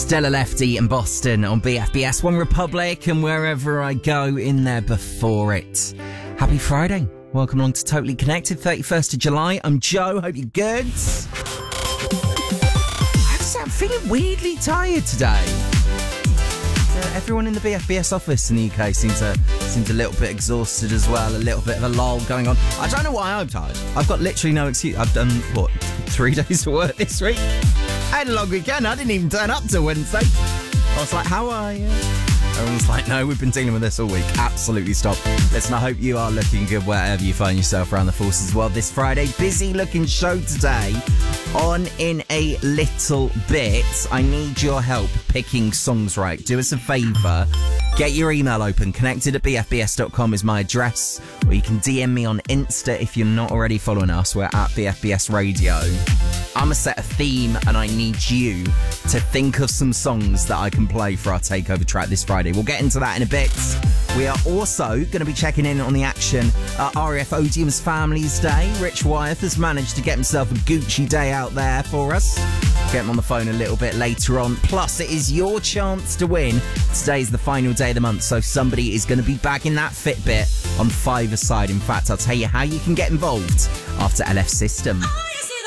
Stella Lefty in Boston on BFBS, One Republic, and wherever I go in there before it. Happy Friday. Welcome along to Totally Connected, 31st of July. I'm Joe. Hope you're good. I have to say, I'm feeling weirdly tired today. Everyone in the BFBS office in the UK seems a little bit exhausted as well. A little bit of a lull going on. I don't know why I'm tired. I've got literally no excuse. I've done, 3 days of work this week? I had a long weekend. I didn't even turn up till Wednesday. I was like, how are you? Everyone's like, no, we've been dealing with this all week. Absolutely stop. Listen, I hope you are looking good wherever you find yourself around the forces as well this Friday. Busy looking show today. On in a little bit. I need your help picking songs right. Do us a favour. Get your email open. connected@bfbs.com is my address. Or you can DM me on Insta if you're not already following us. We're at BFBS Radio. I'm going to set a theme and I need you to think of some songs that I can play for our takeover track this Friday. We'll get into that in a bit. We are also going to be checking in on the action at RAF Odium's Families Day. Rich Wyeth has managed to get himself a Gucci day out there for us. Get him on the phone a little bit later on. Plus, it is your chance to win. Today's the final day of the month, so somebody is going to be bagging that Fitbit on 5-a-side. In fact, I'll tell you how you can get involved after LF System.